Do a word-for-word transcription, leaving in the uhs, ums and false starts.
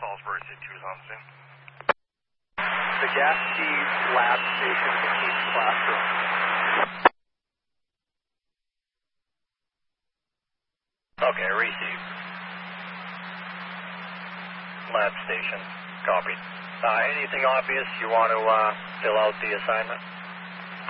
Salisbury C two is on scene. The gas T lab station in each classroom. Okay, receive. Lab station, copied. Uh, anything obvious you want to uh, fill out the assignment?